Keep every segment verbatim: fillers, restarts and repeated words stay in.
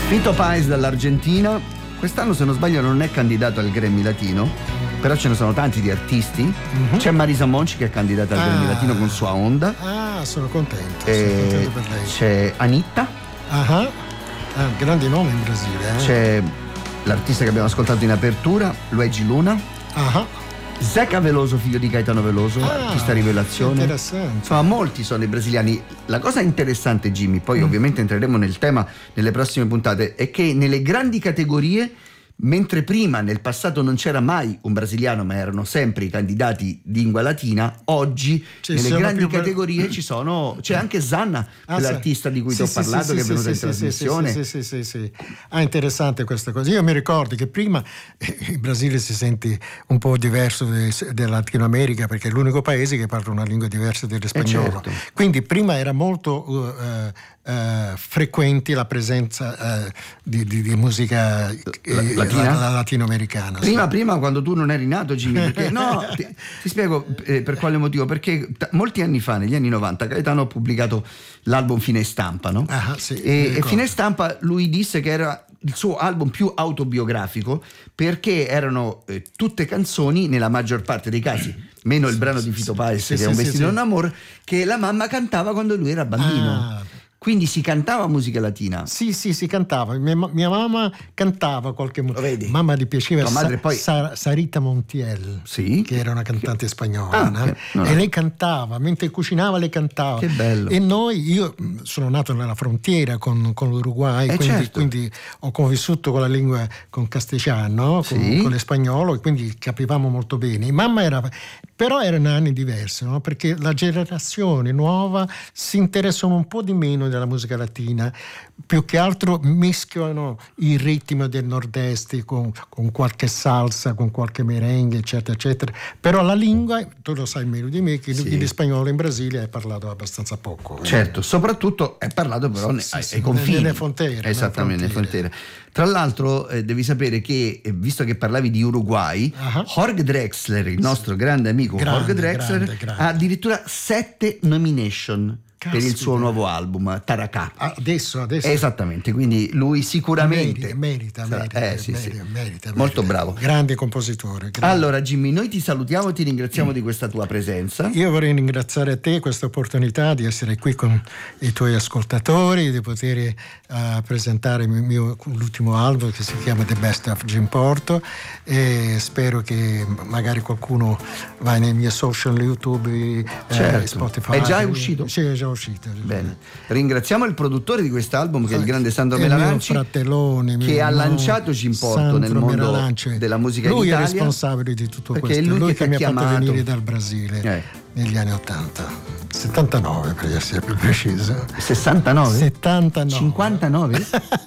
Fito Páez dall'Argentina, quest'anno se non sbaglio non è candidato al Grammy Latino, però ce ne sono tanti di artisti. Mm-hmm. C'è Marisa Monchi che è candidata al ah, Grammy Latino con sua Onda. Ah, sono contento, e sono contento per lei. C'è Anitta. Ah, ah, grandi nomi in Brasile. Eh? C'è l'artista che abbiamo ascoltato in apertura, Luigi Luna. Ah. Zeca Veloso, figlio di Caetano Veloso, ah, artista rivelazione. Interessante. Insomma, molti sono i brasiliani. La cosa interessante, Jimmy, poi mm. ovviamente entreremo nel tema nelle prossime puntate, è che nelle grandi categorie, mentre prima nel passato non c'era mai un brasiliano ma erano sempre i candidati di lingua latina, oggi ci nelle grandi categorie per... ci sono, c'è anche Zanna, ah, quell'artista sì. di cui sì, ti ho sì, parlato sì, che sì, è venuta sì, in sì, trasmissione. Sì, sì, sì, sì, sì. Ah, interessante questa cosa. Io mi ricordo che prima eh, il Brasile si sente un po' diverso de, della Latino America perché è l'unico paese che parla una lingua diversa dell'espagnolo. Eh, certo. Quindi prima era molto uh, uh, Uh, frequenti la presenza uh, di, di, di musica eh, la, la, la latinoamericana. Prima, sì. prima quando tu non eri nato, Jimmy, perché no, ti, ti spiego eh, per quale motivo, perché t- molti anni fa, negli anni novanta, Gaetano ha pubblicato l'album Fine Stampa, no? Ah, sì, e, e Fine Stampa lui disse che era il suo album più autobiografico perché erano eh, tutte canzoni, nella maggior parte dei casi, meno il sì, brano sì, di Fito Páez sì, che sì, è un vestito sì, un amor, che la mamma cantava quando lui era bambino. Ah. Quindi si cantava musica latina? Sì, sì, si cantava. Mia, mia mamma cantava qualche musica. Mamma gli piaceva Tua madre Sa, poi... Sa, Sarita Montiel, sì? che era una cantante che... spagnola. Ah, no? che... no, no. E lei cantava, mentre cucinava lei cantava. Che bello. E noi, io sono nato nella frontiera con, con l'Uruguay, eh quindi, certo. quindi ho convissuto con la lingua, con castellano, con, sì? con l'espagnolo, e quindi capivamo molto bene. Mamma era... Però erano anni diversi, no? Perché la generazione nuova si interessano un po' di meno della musica latina, più che altro mischiano il ritmo del nord-est con, con qualche salsa, con qualche merengue, eccetera, eccetera. Però la lingua, tu lo sai meglio di me, che sì. l'espagnolo in Brasile è parlato abbastanza poco. Certo, eh. soprattutto è parlato però sì, ai, sì, ai confini. Nelle frontiere. Esattamente, nelle frontiere. Tra l'altro eh, devi sapere che, eh, visto che parlavi di Uruguay, uh-huh. Jorge Drexler, il nostro sì. grande amico grande, Jorge Drexler, grande, grande. ha addirittura sette nomination. Caspita. Per il suo nuovo album Taracà. Adesso, adesso. Esattamente, quindi lui sicuramente merita, merita, eh, sì, merita, sì. merita, merita molto merita. bravo. Grande compositore. Grande. Allora Jimmy, noi ti salutiamo e ti ringraziamo mm. di questa tua presenza. Io vorrei ringraziare a te questa opportunità di essere qui con i tuoi ascoltatori, di poter uh, presentare il mio, l'ultimo album che si chiama The Best of Jim Porto, e spero che magari qualcuno va nei miei social, YouTube, certo. eh, Spotify. È già uscito? Sì, è già uscito. Bene. Ringraziamo il produttore di quest'album che è il grande Sandro il Melalanci, mio fratellone, che mio ha lanciato Jim Porto nel mondo Melalanci. della musica lui in Italia. Lui è responsabile di tutto perché questo. È lui, lui che, che mi ha chiamato. fatto venire dal Brasile eh. negli anni ottanta, settantanove per essere più preciso. sessantanove? settantanove. cinquantanove?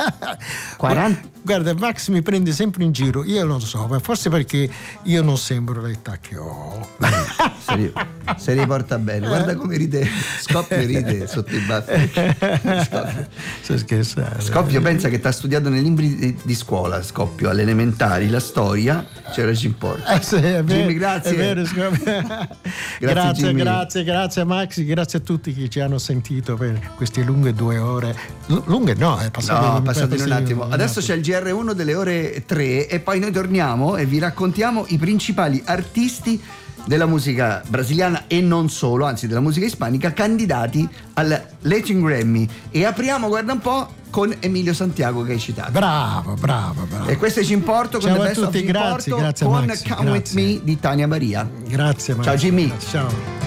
quaranta? Guarda, Max mi prende sempre in giro, io non so, ma forse perché io non sembro l'età che ho. Se, ri, se riporta bene, guarda come ride, Scoppio ride sotto i baffi. Scoppio. Sto scherzando. Scoppio pensa che ti ha studiato nei libri di, di scuola, Scoppio, alle elementari, la storia, c'era Jim Porto. Eh sì, è vero, Jimmy, grazie. È vero, grazie, grazie, Jimmy. grazie, grazie Max, grazie a tutti che ci hanno sentito per queste lunghe due ore. L- lunghe no, è passato, no, è passato in un attimo. Un Adesso attimo. c'è il G R uno delle ore tre e poi noi torniamo e vi raccontiamo i principali artisti della musica brasiliana e non solo, anzi della musica ispanica, candidati al Latin Grammy, e apriamo, guarda un po', con Emilio Santiago che hai citato. Bravo, bravo, bravo. E questo è Jim Porto con Ciao The a Best tutti, of Jim grazie, Porto, grazie con Max, Come grazie. With Me di Tania Maria. Grazie Max. Ciao Jimmy. Grazie, ciao.